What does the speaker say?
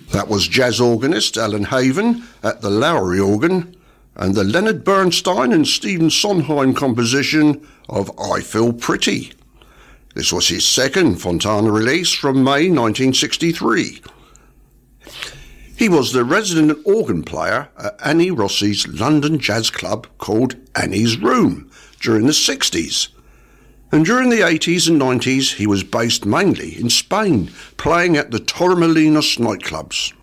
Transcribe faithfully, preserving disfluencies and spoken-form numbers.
That was jazz organist Alan Haven at the Lowry organ and the Leonard Bernstein and Stephen Sondheim composition of I Feel Pretty. This was his second Fontana release from May nineteen sixty-three. He was the resident organ player at Annie Rossi's London jazz club called Annie's Room during the sixties. And during the eighties and nineties he was based mainly in Spain, playing at the Torremolinos nightclubs.